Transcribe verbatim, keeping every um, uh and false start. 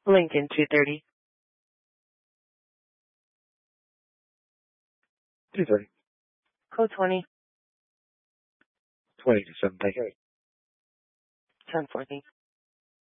Lincoln two thirty. two thirty. Code twenty. twenty to seven, thank you. ten fourteen.